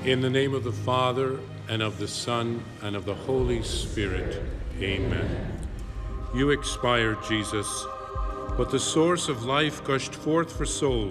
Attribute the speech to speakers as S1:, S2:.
S1: In the name of the Father, and of the Son, and of the Holy Spirit. Amen. You expired, Jesus, but the source of life gushed forth for souls